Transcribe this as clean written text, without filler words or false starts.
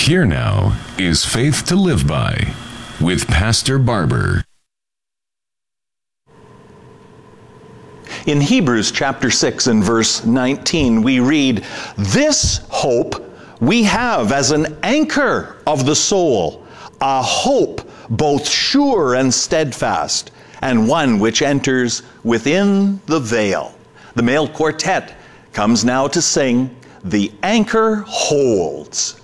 Here now is Faith to Live By with Pastor Barber. In Hebrews chapter 6 and verse 19, we read, "This hope we have as an anchor of the soul, a hope both sure and steadfast, and one which enters within the veil." The male quartet comes now to sing, "The Anchor Holds."